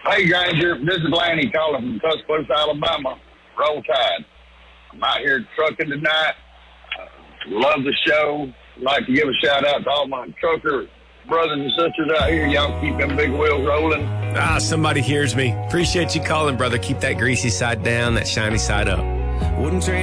Hey, Granger, this is Lanny calling from Tuscaloosa, Alabama. Roll Tide. I'm out here trucking tonight. Love the show. Like to give a shout out to all my trucker brothers and sisters out here. Y'all keep them big wheels rolling. Somebody hears me. Appreciate you calling, brother. Keep that greasy side down, that shiny side up. Wouldn't trade